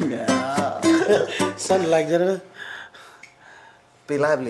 Something like that, huh? Be lively.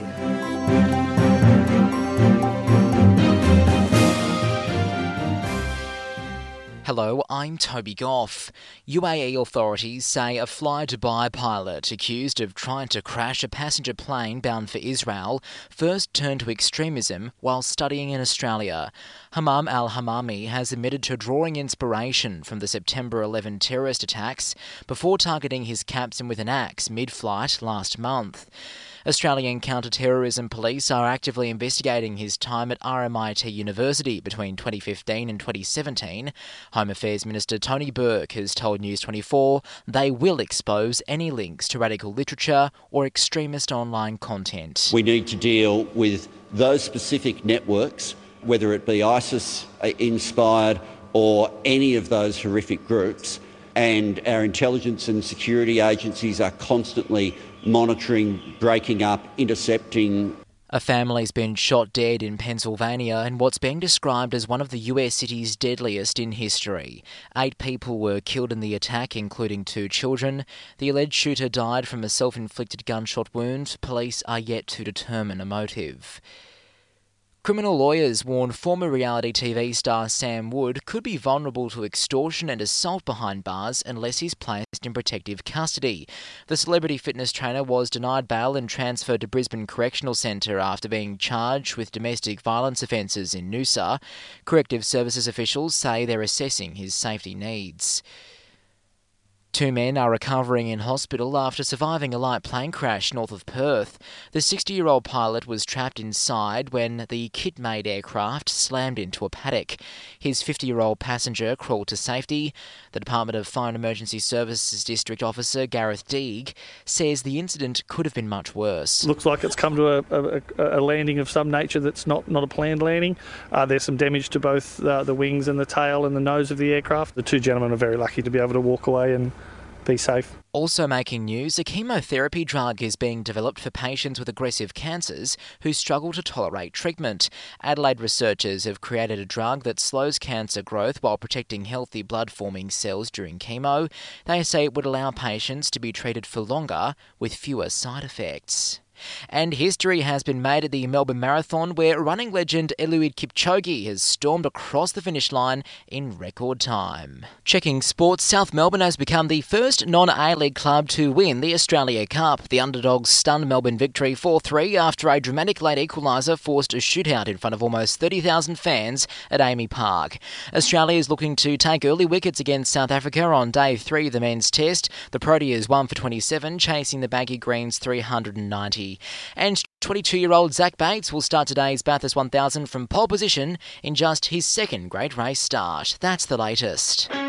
Hello, I'm Toby Goff. UAE authorities say a Fly Dubai pilot accused of trying to crash a passenger plane bound for Israel first turned to extremism while studying in Australia. Hammam al-Hammami has admitted to drawing inspiration from the September 11 terrorist attacks before targeting his captain with an axe mid-flight last month. Australian counter-terrorism police are actively investigating his time at RMIT University between 2015 and 2017. Home Affairs Minister Tony Burke has told News 24 they will expose any links to radical literature or extremist online content. We need to deal with those specific networks, whether it be ISIS-inspired or any of those horrific groups, and our intelligence and security agencies are constantly monitoring, breaking up, intercepting. A family's been shot dead in Pennsylvania in what's being described as one of the US city's deadliest in history. 8 people were killed in the attack, including 2 children. The alleged shooter died from a self-inflicted gunshot wound. Police are yet to determine a motive. Criminal lawyers warn former reality TV star Sam Wood could be vulnerable to extortion and assault behind bars unless he's placed in protective custody. The celebrity fitness trainer was denied bail and transferred to Brisbane Correctional Centre after being charged with domestic violence offences in Noosa. Corrective services officials say they're assessing his safety needs. 2 men are recovering in hospital after surviving a light plane crash north of Perth. The 60-year-old pilot was trapped inside when the kit-made aircraft slammed into a paddock. His 50-year-old passenger crawled to safety. The Department of Fire and Emergency Services District Officer Gareth Deeg says the incident could have been much worse. Looks like it's come to a landing of some nature that's not a planned landing. There's some damage to both the wings and the tail and the nose of the aircraft. The 2 gentlemen are very lucky to be able to walk away and be safe. Also making news, a chemotherapy drug is being developed for patients with aggressive cancers who struggle to tolerate treatment. Adelaide researchers have created a drug that slows cancer growth while protecting healthy blood-forming cells during chemo. They say it would allow patients to be treated for longer with fewer side effects. And history has been made at the Melbourne Marathon, where running legend Eliud Kipchoge has stormed across the finish line in record time. Checking sports, South Melbourne has become the first non-A-League club to win the Australia Cup. The Underdogs stunned Melbourne victory 4-3 after a dramatic late equaliser forced a shootout in front of almost 30,000 fans at Amy Park. Australia is looking to take early wickets against South Africa on day 3 of the men's test. The Proteas 1 for 27, chasing the Baggy Greens 390. And 22-year-old Zach Bates will start today's Bathurst 1000 from pole position in just his second great race start. That's the latest.